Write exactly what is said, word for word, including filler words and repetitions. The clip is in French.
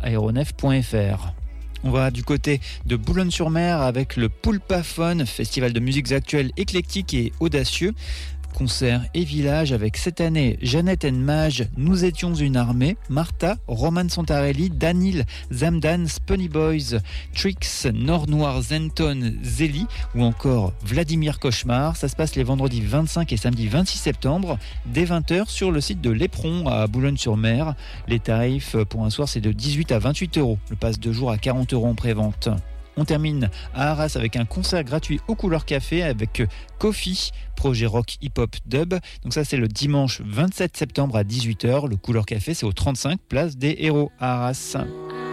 aéronef point f r. On va du côté de Boulogne-sur-Mer avec le Poulpaphone, festival de musiques actuelles éclectiques et audacieux. Concerts et villages avec cette année Jeannette and Mage, Nous étions une armée, Martha, Roman Santarelli, Danil, Zamdan, Spunny Boys, Trix, Nord Noir, Zenton, Zeli ou encore Vladimir Cauchemar. Ça se passe les vendredis vingt-cinq et samedi vingt-six septembre dès vingt heures sur le site de l'Éperon à Boulogne-sur-Mer. Les tarifs pour un soir c'est de dix-huit à vingt-huit euros. Le passe de jour à quarante euros en pré-vente. On termine à Arras avec un concert gratuit au Couleur Café avec Kofi, projet rock hip-hop dub. Donc ça c'est le dimanche vingt-sept septembre à dix-huit heures. Le Couleur Café c'est au trente-cinq place des Héros à Arras.